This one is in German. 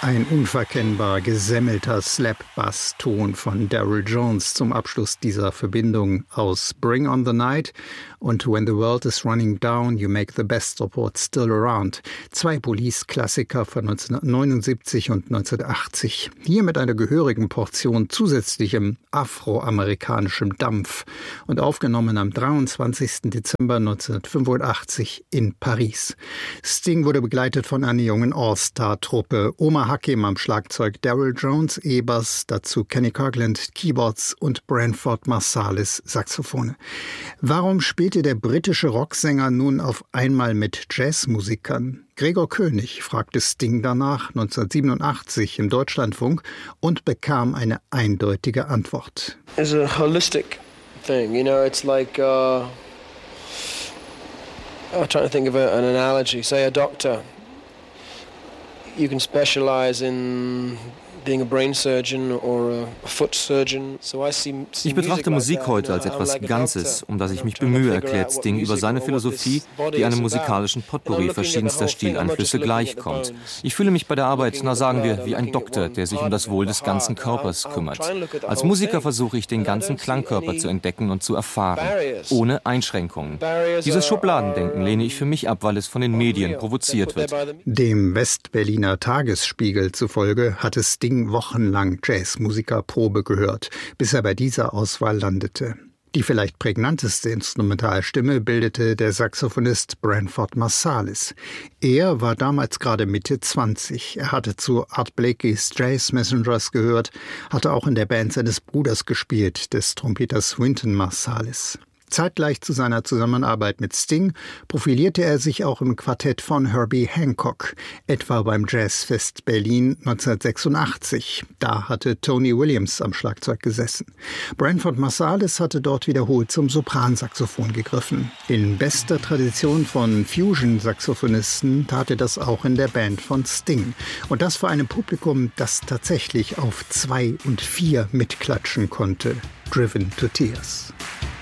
Ein unverkennbar gesemmelter Slap-Bass-Ton von Daryl Jones zum Abschluss dieser Verbindung aus Bring on the Night und When the World is Running Down, You Make the Best of What's Still Around. Zwei Police-Klassiker von 1979 und 1980. Hier mit einer gehörigen Portion zusätzlichem afroamerikanischem Dampf und aufgenommen am 23. Dezember 1985 in Paris. Sting wurde begleitet von einer jungen All-Star-Truppe. Omar Hakim am Schlagzeug, Daryl Jones E-Bass, dazu Kenny Kirkland Keyboards und Branford Marsalis Saxophone. Warum spielte der britische Rocksänger nun auf einmal mit Jazzmusikern? Gregor König fragte Sting danach 1987 im Deutschlandfunk und bekam eine eindeutige Antwort. It's a holistic thing, you know, it's like I'm trying to think of an analogy. Say a doctor. You can specialize in being a brain surgeon or a foot surgeon. So I see Ich betrachte Musik heute als etwas Ganzes, um das ich mich bemühe, erklärt Sting über seine Philosophie, die einem musikalischen Potpourri verschiedenster Stileinflüsse gleichkommt. Ich fühle mich bei der Arbeit, sagen wir, wie ein Doktor, der sich um das Wohl des ganzen Körpers kümmert. Als Musiker versuche ich, den ganzen Klangkörper zu entdecken und zu erfahren, ohne Einschränkungen. Dieses Schubladendenken lehne ich für mich ab, weil es von den Medien provoziert wird. Dem Westberliner Tagesspiegel zufolge hatte Sting wochenlang Jazzmusikerprobe gehört, bis er bei dieser Auswahl landete. Die vielleicht prägnanteste Instrumentalstimme bildete der Saxophonist Branford Marsalis. Er war damals gerade Mitte 20. Er hatte zu Art Blakey's Jazz Messengers gehört, hatte auch in der Band seines Bruders gespielt, des Trompeters Wynton Marsalis. Zeitgleich zu seiner Zusammenarbeit mit Sting profilierte er sich auch im Quartett von Herbie Hancock, etwa beim Jazzfest Berlin 1986. Da hatte Tony Williams am Schlagzeug gesessen. Branford Marsalis hatte dort wiederholt zum Sopransaxophon gegriffen. In bester Tradition von Fusion-Saxophonisten tat er das auch in der Band von Sting. Und das vor einem Publikum, das tatsächlich auf 2 und 4 mitklatschen konnte. Driven to Tears.